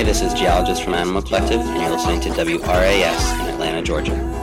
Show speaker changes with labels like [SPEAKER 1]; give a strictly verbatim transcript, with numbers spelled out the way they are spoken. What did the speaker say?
[SPEAKER 1] Hey, this is Geologist from Animal Collective, and you're listening to W R A S in Atlanta, Georgia.